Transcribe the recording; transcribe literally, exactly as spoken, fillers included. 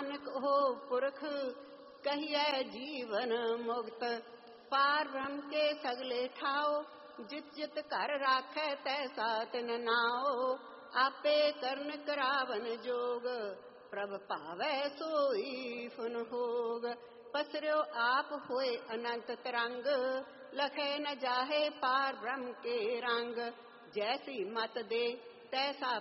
नानक हो पुरख कहिए जीवन मुक्त। पार ब्रह्म के सगले ठाओ जित जित कर राखै तैसा तिन नाओ। आपे करन करावन जोग प्रभ पावै सोई फुन होग। पसर्यो आप होए अनंत तरंग लखै न जाहे पार ब्रह्म के रंग। जैसी मत दे तैसा